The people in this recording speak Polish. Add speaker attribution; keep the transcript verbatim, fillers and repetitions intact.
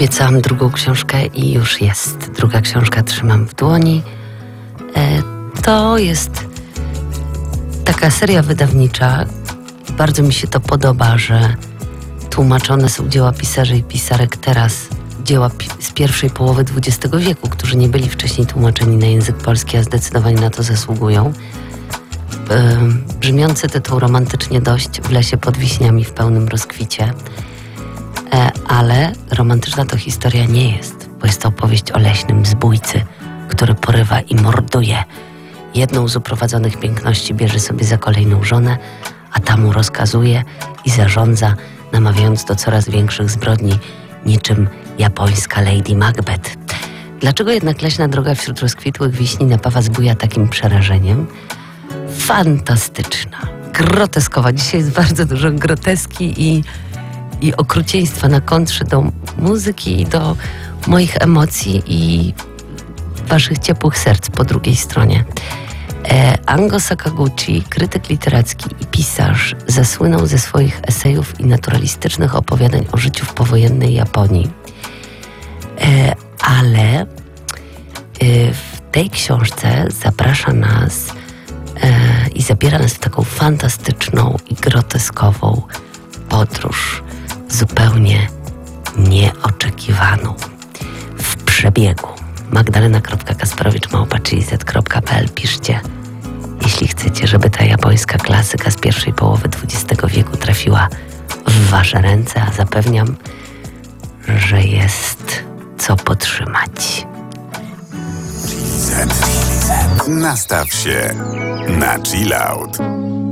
Speaker 1: Obiecałam drugą książkę i już jest. Druga książka trzymam w dłoni. E, to jest taka seria wydawnicza. Bardzo mi się to podoba, że tłumaczone są dzieła pisarzy i pisarek teraz, dzieła pi- z pierwszej połowy dwudziestego wieku, którzy nie byli wcześniej tłumaczeni na język polski, a zdecydowanie na to zasługują. E, brzmiący tytuł romantycznie dość, w lesie pod wiśniami w pełnym rozkwicie. E, ale romantyczna to historia nie jest, bo jest to opowieść o leśnym zbójcy, który porywa i morduje. Jedną z uprowadzonych piękności bierze sobie za kolejną żonę, a ta mu rozkazuje i zarządza, namawiając do coraz większych zbrodni, niczym japońska Lady Macbeth. Dlaczego jednak leśna droga wśród rozkwitłych wiśni napawa zbója takim przerażeniem? Fantastyczna, groteskowa. Dzisiaj jest bardzo dużo groteski i, i okrucieństwa na kontrze do muzyki i do moich emocji i waszych ciepłych serc po drugiej stronie. E, Ango Sakaguchi, krytyk literacki i pisarz, zasłynął ze swoich esejów i naturalistycznych opowiadań o życiu w powojennej Japonii. E, ale e, w tej książce zaprasza nas e, i zabiera nas w taką fantastyczną i groteskową podróż, zupełnie nieoczekiwaną, w przebiegu. magdalena kropka kasprowicz małpa z kropka p l. Piszcie, jeśli chcecie, żeby ta japońska klasyka z pierwszej połowy dwudziestego wieku trafiła w wasze ręce, a zapewniam, że jest co podtrzymać.
Speaker 2: Nastaw się na chill out.